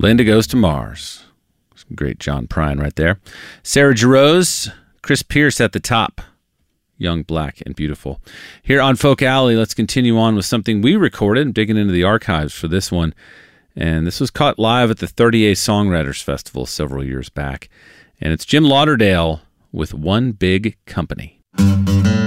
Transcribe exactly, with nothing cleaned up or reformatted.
Linda Goes to Mars. Some great John Prine right there. Sarah Jarosz, Chris Pierce at the top. Young, Black, and Beautiful. Here on Folk Alley, let's continue on with something we recorded, digging into the archives for this one. And this was caught live at the thirty-eighth Songwriters Festival several years back. And it's Jim Lauderdale with One Big Company.